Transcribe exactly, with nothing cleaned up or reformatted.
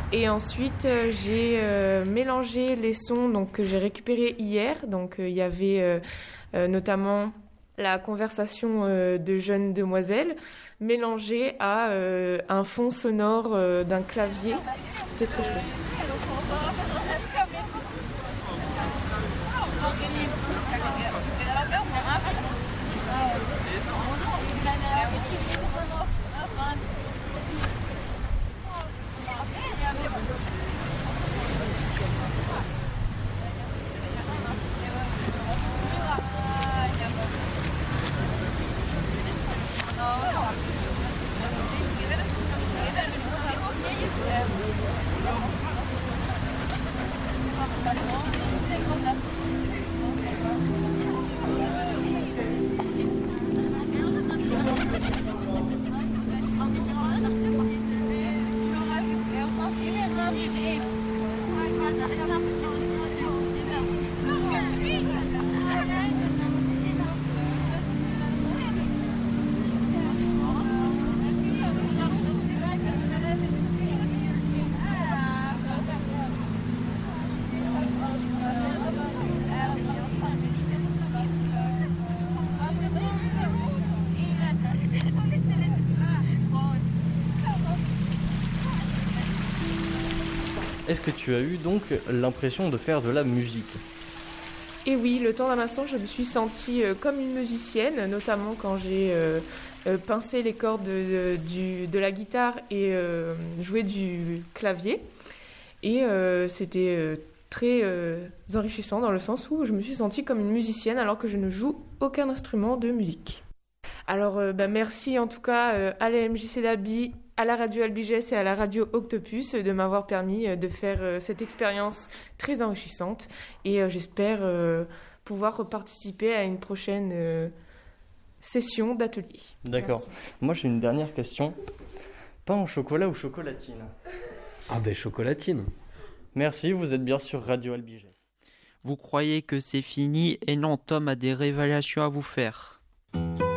Et ensuite, euh, j'ai euh, mélangé les sons donc, que j'ai récupérés hier. Donc, il euh, y avait euh, euh, notamment la conversation euh, de jeunes demoiselles mélangée à euh, un fond sonore euh, d'un clavier. C'était très chouette. Est-ce que tu as eu donc l'impression de faire de la musique ? Et oui, le temps d'un instant, je me suis sentie euh, comme une musicienne, notamment quand j'ai euh, euh, pincé les cordes de, de, du, de la guitare et euh, joué du clavier. Et euh, c'était euh, très euh, enrichissant dans le sens où je me suis sentie comme une musicienne alors que je ne joue aucun instrument de musique. Alors, euh, bah, merci en tout cas euh, à la M J C d'Albi, à la radio Albigès et à la radio Octopus de m'avoir permis de faire euh, cette expérience très enrichissante. Et euh, j'espère euh, pouvoir participer à une prochaine euh, session d'atelier. D'accord. Merci. Moi, j'ai une dernière question. Pain au chocolat ou chocolatine ? Ah ben chocolatine. Merci, vous êtes bien sur Radio Albigès. Vous croyez que c'est fini et non, Tom a des révélations à vous faire.